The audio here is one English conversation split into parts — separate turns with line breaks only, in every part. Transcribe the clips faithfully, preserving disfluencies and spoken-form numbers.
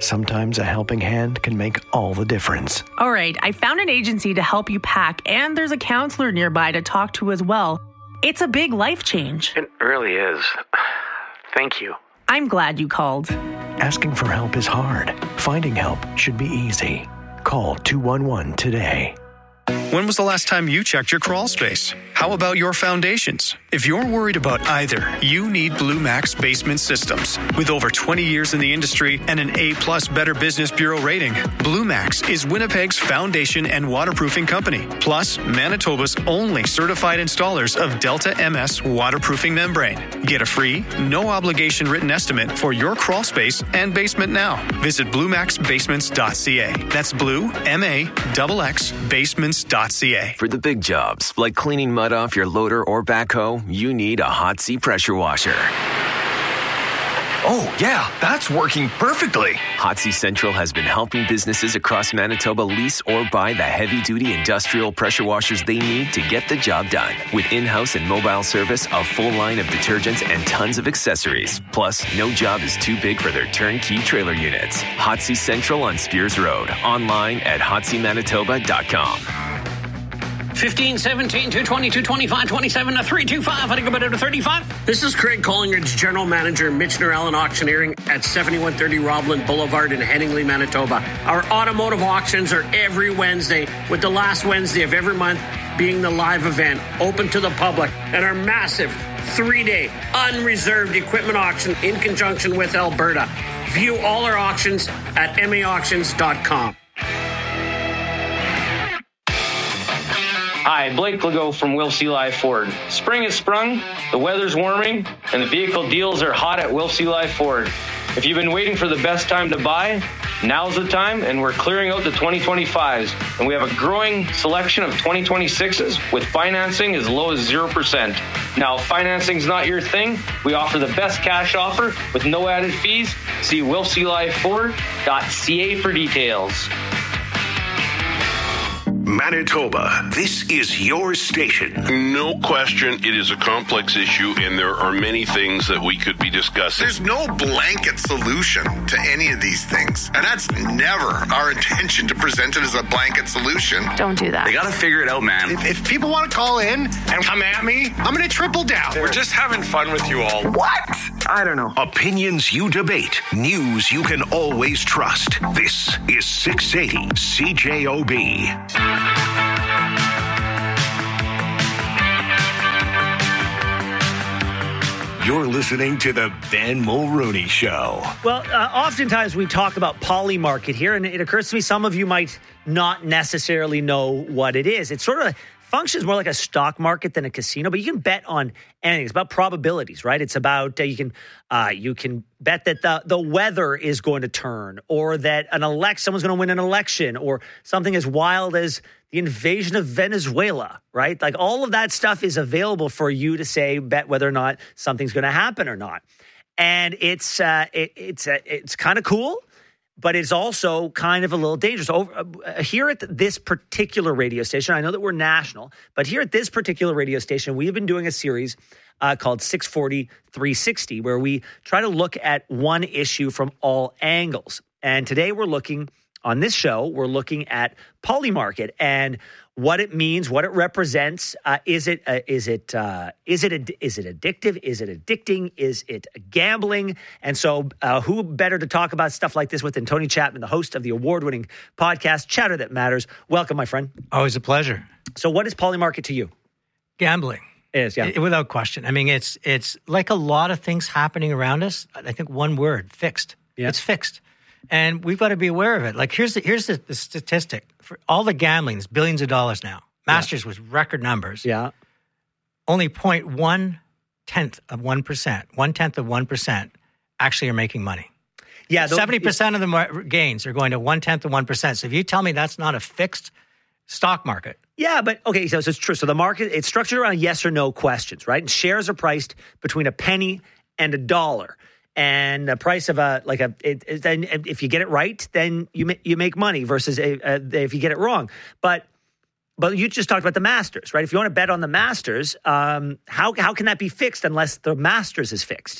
Sometimes a helping hand can make all the difference.
All right, I found an agency to help you pack, and there's a counselor nearby to talk to as well. It's a big life change.
It really is. Thank you.
I'm glad you called.
Asking for help is hard. Finding help should be easy. Call two one one today.
When was the last time you checked your crawl space? How about your foundations? If you're worried about either, you need Blue Max Basement Systems. With over twenty years in the industry and an A-plus Better Business Bureau rating, Blue Max is Winnipeg's foundation and waterproofing company, plus Manitoba's only certified installers of Delta M S waterproofing membrane. Get a free, no-obligation written estimate for your crawl space and basement now. Visit blue max basements dot c a. That's blue, M A X X, basements dot c a.
For the big jobs, like cleaning mud off your loader or backhoe, you need a Hot Sea pressure washer.
Oh, yeah, that's working perfectly.
Hot Sea Central has been helping businesses across Manitoba lease or buy the heavy-duty industrial pressure washers they need to get the job done. With in-house and mobile service, a full line of detergents, and tons of accessories. Plus, no job is too big for their turnkey trailer units. Hot Sea Central on Spears Road. Online at hot sea manitoba dot com.
fifteen, seventeen, two twenty, two twenty-five, twenty-seven, three twenty-five. I think about it to thirty-five. This is Craig Collingridge, General Manager, Michener Allen Auctioneering at seventy-one thirty Robland Boulevard in Headingley, Manitoba. Our automotive auctions are every Wednesday, with the last Wednesday of every month being the live event, open to the public, and our massive three-day unreserved equipment auction in conjunction with Alberta. View all our auctions at m a auctions dot com.
Hi, Blake Legault from Wilf Life Ford. Spring has sprung, the weather's warming, and the vehicle deals are hot at Wilf Life Ford. If you've been waiting for the best time to buy, now's the time, and we're clearing out the twenty twenty-fives. And we have a growing selection of twenty twenty-sixes with financing as low as zero percent. Now, if financing's not your thing, we offer the best cash offer with no added fees. See wilf life ford dot c a for details.
Manitoba, this is your station.
No question, it is a complex issue, and there are many things that we could be discussing.
There's no blanket solution to any of these things, and that's never our intention to present it as a blanket solution.
Don't do that.
They got to figure it out, man.
If, if people want to call in and come at me, I'm going to triple down.
We're just having fun with you all.
What?
I don't know.
Opinions you debate, news you can always trust. This is six eighty C J O B. You're listening to the Ben Mulrooney Show.
Well, uh, oftentimes we talk about Polymarket here, and it occurs to me some of you might not necessarily know what it is. It sort of functions more like a stock market than a casino, but you can bet on anything. It's about probabilities, right? It's about uh, you can uh, you can bet that the the weather is going to turn, or that an elect someone's going to win an election, or something as wild as the invasion of Venezuela, right? Like all of that stuff is available for you to say, bet whether or not something's going to happen or not. And it's uh, it, it's uh, it's kind of cool, but it's also kind of a little dangerous. Over, uh, here at this particular radio station, I know that we're national, but here at this particular radio station, we've been doing a series uh, called six forty, three sixty, where we try to look at one issue from all angles. And today we're looking, on this show, we're looking at Polymarket and what it means, what it represents. Uh, is it uh, is it uh, is it ad- is it addictive? Is it addicting? Is it gambling? And so, uh, who better to talk about stuff like this with than Tony Chapman, the host of the award-winning podcast Chatter That Matters? Welcome, my friend.
Always a pleasure.
So, what is Polymarket to you?
Gambling.
It is, yeah,
it, without question. I mean, it's it's like a lot of things happening around us. I think one word: fixed. Yeah. It's fixed. And we've got to be aware of it. Like, here's the here's the, the statistic. For all the gambling, it's billions of dollars now. Masters yeah. with record numbers.
Yeah.
Only zero point one tenth of one percent, one-tenth of one percent actually are making money.
Yeah.
Those, seventy percent of the gains are going to one-tenth of one percent. So if you tell me that's not a fixed stock market.
Yeah, but, okay, so, so it's true. So the market, it's structured around yes or no questions, right? And shares are priced between a penny and a dollar. And the price of a like a it, it, then if you get it right, then you ma- you make money versus a, a, if you get it wrong. But but you just talked about the Masters, right? If you want to bet on the Masters, um, how how can that be fixed unless the Masters is fixed?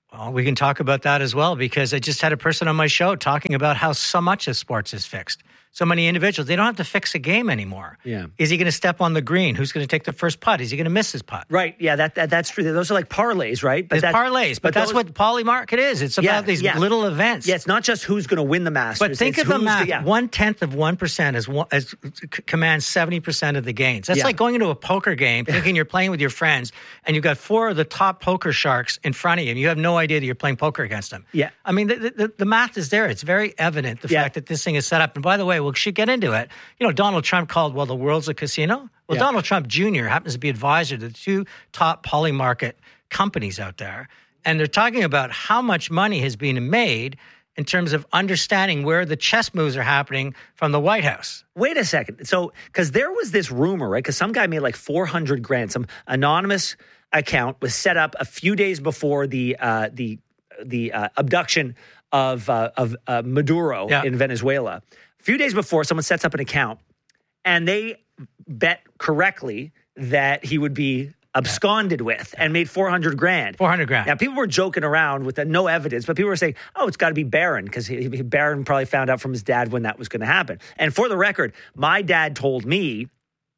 Well, we can talk about that as well, because I just had a person on my show talking about how so much of sports is fixed. So many individuals, they don't have to fix a game anymore.
Yeah.
Is he going to step on the green? Who's going to take the first putt? Is he going to miss his putt?
Right. Yeah, that, that that's true. Those are like parlays, right?
But it's parlays, but, but that's those, what Poly Market is. It's about
yeah,
these
yeah.
little events.
Yeah, it's not just who's going to win the Masters.
But think
it's
of the math.
Yeah.
One-tenth of one percent is, one, is, commands seventy percent of the gains. That's
yeah.
like going into a poker game, thinking you're playing with your friends, and you've got four of the top poker sharks in front of you, and you have no idea that you're playing poker against them.
Yeah.
I mean, the, the, the math is there. It's very evident, the
yeah.
fact that this thing is set up. And by the way, we should get into it. You know, Donald Trump called, well, the world's a casino. Well,
yeah.
Donald Trump Junior happens to be advisor to the two top poly market companies out there. And they're talking about how much money has been made in terms of understanding where the chess moves are happening from the White House.
Wait a second. So, because there was this rumor, right? Because some guy made like four hundred grand. Some anonymous account was set up a few days before the uh, the the uh, abduction of uh, of uh, Maduro yeah. in Venezuela. A few days before, someone sets up an account, and they bet correctly that he would be absconded with and made four hundred grand.
four hundred grand.
Now, people were joking around with the, no evidence, but people were saying, oh, it's got to be Barron, because Barron probably found out from his dad when that was going to happen. And for the record, my dad told me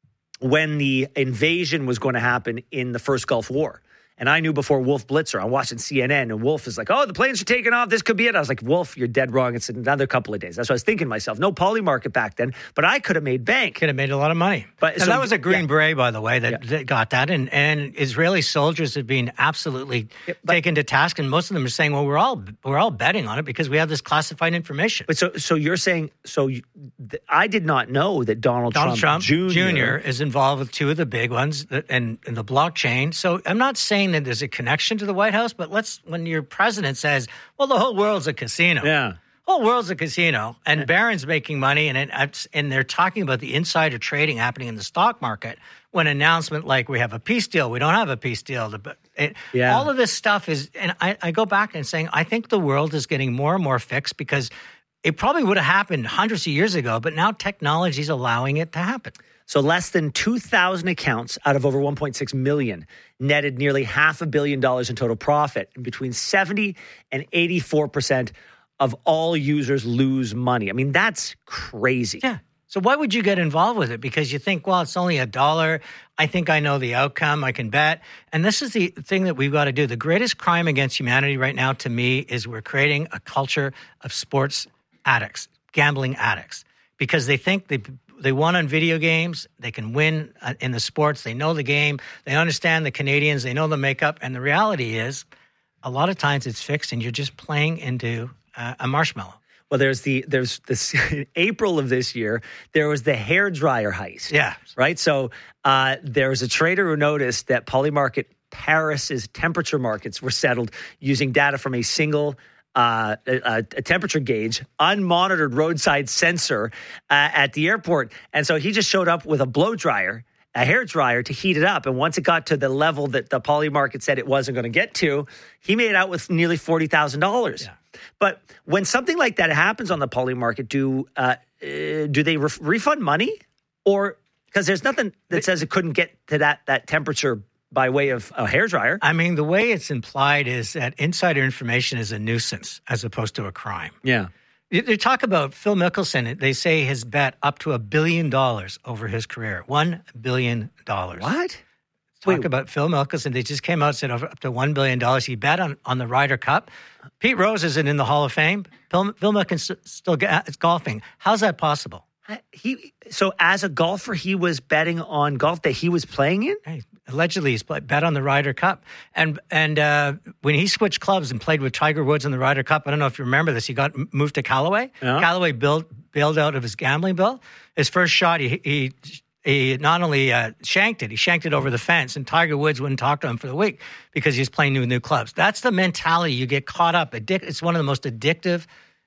when the invasion was going to happen in the first Gulf War. And I knew before Wolf Blitzer. I'm watching C N N, and Wolf is like, oh, the planes are taking off. This could be it. I was like, Wolf, you're dead wrong. It's another couple of days. That's what I was thinking to myself. No poly market back then, but I could have made bank.
Could have made a lot of money.
But
and
so,
that was a Green
yeah.
Beret, by the way, that,
yeah.
that got that. And, and Israeli soldiers have been absolutely yeah, but, taken to task. And most of them are saying, well, we're all we're all betting on it because we have this classified information.
But so so you're saying, so you, th- I did not know that Donald,
Donald
Trump,
Trump
Junior
Junior is involved with two of the big ones and, and the blockchain. So I'm not saying that there's a connection to the White House, but let's, when your president says, well, the whole world's a casino.
Yeah.
Whole world's a casino, and Barron's making money, and it, and they're talking about the insider trading happening in the stock market. When an announcement like we have a peace deal, we don't have a peace deal. It,
yeah.
All of this stuff is, and I, I go back and saying, I think the world is getting more and more fixed because it probably would have happened hundreds of years ago, but now technology is allowing it to happen.
So less than two thousand accounts out of over one point six million netted nearly half a billion dollars in total profit. And between seventy and eighty-four percent of all users lose money. I mean, that's crazy.
Yeah. So why would you get involved with it? Because you think, well, it's only a dollar. I think I know the outcome. I can bet. And this is the thing that we've got to do. The greatest crime against humanity right now, to me, is we're creating a culture of sports addicts, gambling addicts, because they think they They won on video games. They can win in the sports. They know the game. They understand the Canadians. They know the makeup. And the reality is, a lot of times it's fixed, and you're just playing into uh, a marshmallow.
Well, there's the there's this in April of this year, there was the hairdryer heist.
Yeah.
Right. So uh, there was a trader who noticed that Polymarket Paris's temperature markets were settled using data from a single Uh, a, a temperature gauge, unmonitored roadside sensor uh, at the airport. And so he just showed up with a blow dryer, a hair dryer to heat it up. And once it got to the level that the poly market said it wasn't going to get to, he made out with nearly forty thousand dollars.
Yeah.
But when something like that happens on the poly market, do, uh, uh, do they re- refund money? Or because there's nothing that says it couldn't get to that, that temperature by way of a hairdryer.
I mean, the way it's implied is that insider information is a nuisance as opposed to a crime.
Yeah.
They talk about Phil Mickelson. They say his bet up to a billion dollars over his career. One billion dollars.
What?
Talk
Wait.
about Phil Mickelson. They just came out and said over up to one billion dollars. He bet on, on the Ryder Cup. Pete Rose isn't in the Hall of Fame. Phil, Phil Mickelson still is golfing. How's that possible?
He So as a golfer, he was betting on golf that he was playing in?
Hey, allegedly, he's play, bet on the Ryder Cup. And and uh, when he switched clubs and played with Tiger Woods in the Ryder Cup, I don't know if you remember this, he got moved to Callaway. Yeah. Callaway bailed, bailed out of his gambling bill. His first shot, he he, he not only uh, shanked it, he shanked it over the fence, and Tiger Woods wouldn't talk to him for the week because he's playing new new clubs. That's the mentality. You get caught up. Addic- it's one of the most addictive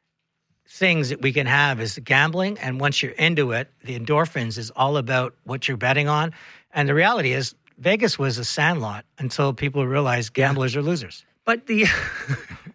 things that we can have is the gambling. And once you're into it, the endorphins is all about what you're betting on. And the reality is Vegas was a sandlot until people realized gamblers are losers.
But the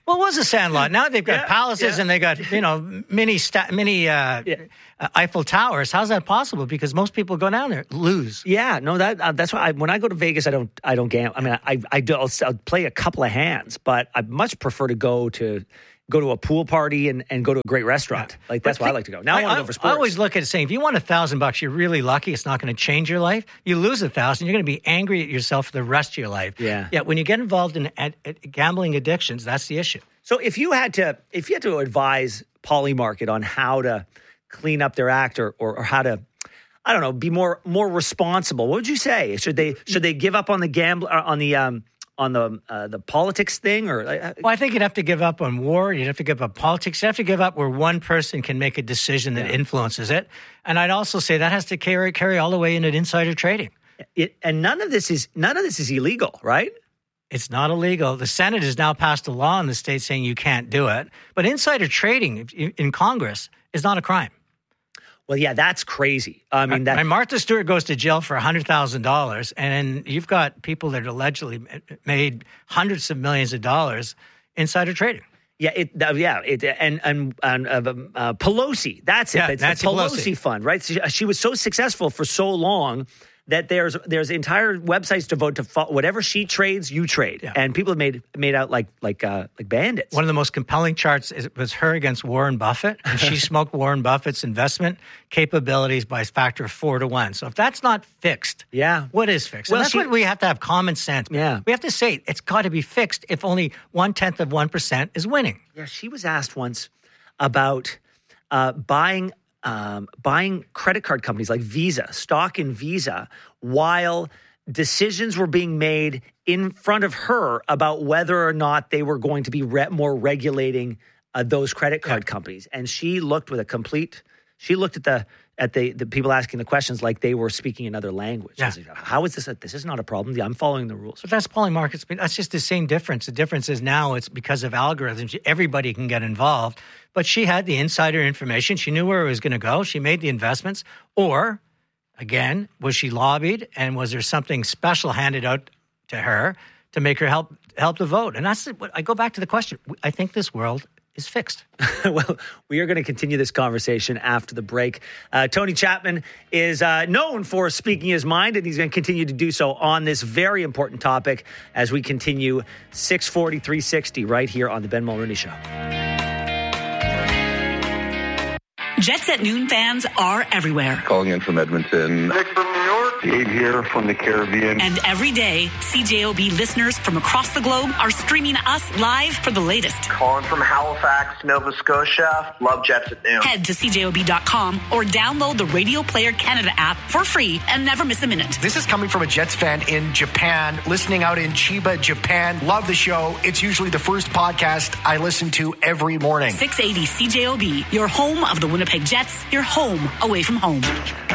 Well, it was a Sandlot. Now they've got
Yeah,
palaces
yeah.
and they got, you know, mini sta- mini uh,
Yeah.
uh, Eiffel Towers. How's that possible? Because most people go down there, lose.
Yeah, no, that uh, that's why I, when I go to Vegas, I don't I don't gamble. I mean, I I do I'll, I'll play a couple of hands, but I much prefer to go to go to a pool party and, and go to a great restaurant.
Yeah.
Like that's
But
why I
think-
like to go. Now I, want to go for sports.
I always look at it saying, if you want a thousand bucks, you're really lucky. It's not going to change your life. You lose a thousand, you're going to be angry at yourself for the rest of your life.
Yeah.
Yeah. When you get involved in ad, ad, gambling addictions, that's the issue.
So if you had to if you had to advise Polymarket on how to clean up their act or, or, or how to I don't know be more more responsible, what would you say? Should they should they give up on the gamble on the um on the uh, the politics thing or uh,
Well, I think you'd have to give up on war. You'd have to give up politics. You have to give up where one person can make a decision that
Yeah.
influences it. And I'd also say that has to carry carry all the way into insider trading.
it, and none of this is none of this is illegal, right?
It's not illegal. The Senate has now passed a law in the state saying you can't do it. But insider trading in Congress is not a crime.
Well, yeah, that's crazy. I mean, that
and Martha Stewart goes to jail for one hundred thousand dollars, and you've got people that allegedly made hundreds of millions of dollars insider trading.
Yeah, it, uh, yeah, it, and and, and uh, uh, Pelosi. That's it.
Yeah,
it's
Nancy
the Pelosi,
Pelosi.
fund, right? She, she was so successful for so long that there's there's entire websites devoted to fo- whatever she trades, you trade,
Yeah.
and people have made made out like like uh, like bandits.
One of the most compelling charts is, was her against Warren Buffett, and she smoked Warren Buffett's investment capabilities by a factor of four to one. So if that's not fixed,
yeah,
what is fixed?
Well,
And that's
she-
what we have to have common sense.
Yeah.
We have to say it's got to be fixed if only one tenth of one percent is winning.
Yeah, she was asked once about uh, buying um, buying credit card companies like Visa, stock in Visa, while decisions were being made in front of her about whether or not they were going to be re- more regulating uh, those credit card companies. And she looked with a complete. She looked at the at the, the people asking the questions like they were speaking another language.
Yeah.
Like, how is this? A, this is not a problem. I'm following the rules.
But that's Polymarket's. That's just the same difference. The difference is now it's because of algorithms. Everybody can get involved. But she had the insider information. She knew where it was going to go. She made the investments. Or, again, was she lobbied? And was there something special handed out to her to make her help help the vote? And that's what I go back to the question. I think this world is fixed.
Well, we are going to continue this conversation after the break. Uh, Tony Chapman is uh, known for speaking his mind, and he's going to continue to do so on this very important topic as we continue six forty, three sixty right here on the Ben Mulrooney Show.
Jets at Noon fans are everywhere.
Calling in from Edmonton.
Nick from New York.
Dave here from the Caribbean.
And every day, C J O B listeners from across the globe are streaming us live for the latest.
Calling from Halifax, Nova Scotia. Love Jets at Noon.
Head to C J O B dot com or download the Radio Player Canada app for free and never miss a minute.
This is coming from a Jets fan in Japan, listening out in Chiba, Japan. Love the show. It's usually the first podcast I listen to every morning.
six eighty C J O B, your home of the Winnipeg Jets, your home away from home.